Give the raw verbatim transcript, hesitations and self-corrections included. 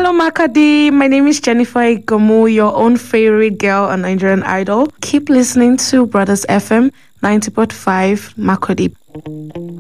Hello, Makadi. My name is Jennifer Igamu, your own favorite girl on Nigerian Idol. Keep listening to Brothers F M ninety point five Makadi.